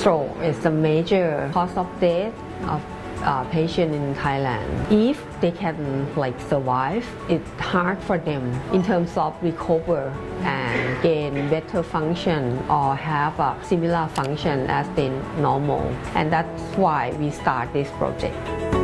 Stroke is the major cause of death of patient in Thailand. If they can survive, it's hard for them in terms of recover and gain better function or have a similar function as the normal. And that's why we start this project.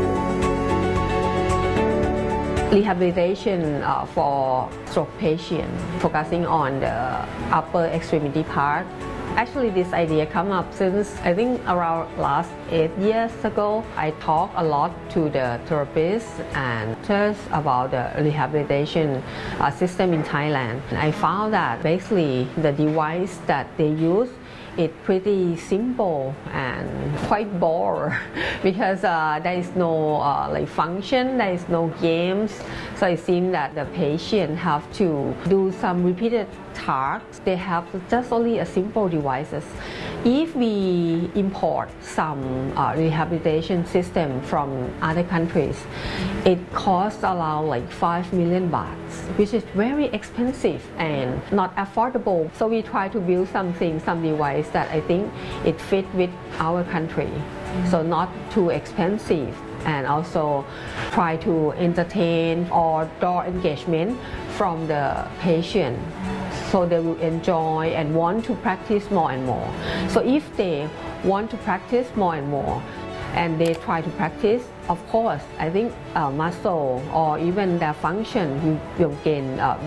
Rehabilitation for stroke patients, focusing on the upper extremity part. Actually, this idea came up since I think around last 8 years ago. I talked a lot to the therapists and just about the rehabilitation system in Thailand. I found that basically the device that they use it's pretty simple and quite boring because there is no function, there is no games. So it seems that the patient have to do some repeated tasks. They have just only a simple devices. If we import some rehabilitation system from other countries, it costs around 5 million baht, which is very expensive and not affordable. So we try to build something, some device that I think it fit with our country. So not too expensive, and also try to entertain or draw engagement from the patient so they will enjoy and want to practice more and more. So if they want to practice more and more and they try to practice, of course I think muscle or even their function will gain